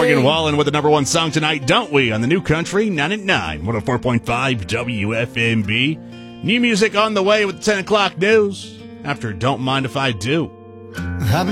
Morgan Wallen with the number one song tonight, Don't We, on the New Country 9 at 9, 104.5 WFMB. New music on the way with the 10 o'clock news after Don't Mind If I Do.